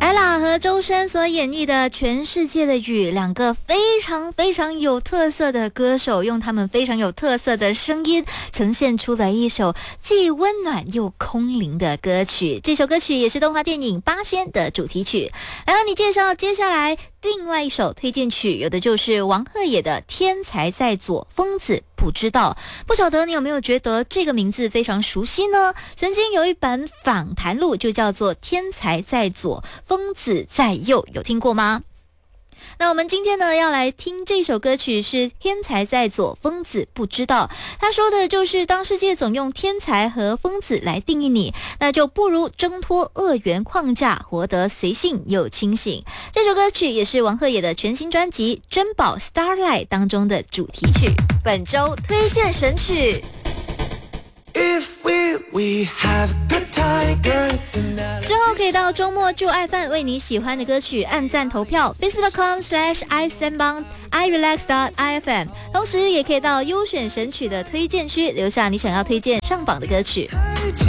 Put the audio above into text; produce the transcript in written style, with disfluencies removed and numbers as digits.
Ella 和周深所演绎的《全世界的雨》，两个非常非常有特色的歌手，用他们非常有特色的声音，呈现出了一首既温暖又空灵的歌曲。这首歌曲也是动画电影《八仙》的主题曲。来和你介绍接下来另外一首推荐曲，有的就是王鹤野的《天才在左，疯子不知道》。不晓得你有没有觉得这个名字非常熟悉呢？曾经有一本访谈录就叫做《天才在左，疯子在右》，有听过吗？那我们今天呢要来听这首歌曲是天才在左，疯子不知道。他说的就是当世界总用天才和疯子来定义你，那就不如挣脱二元框架，活得随性又清醒。这首歌曲也是王鹤野的全新专辑《珍宝 Starlight》当中的主题曲。本周推荐神曲。之后可以到周末就爱饭为你喜欢的歌曲按赞投票 facebook.com/iSangBang iRelax.ifm， 同时也可以到优选神曲的推荐区留下你想要推荐上榜的歌曲。